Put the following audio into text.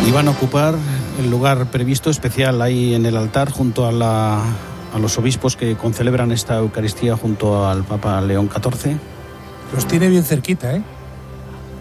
y van a ocupar el lugar previsto especial ahí en el altar junto a los obispos que concelebran esta Eucaristía junto al Papa León XIV. Los tiene bien cerquita, ¿eh?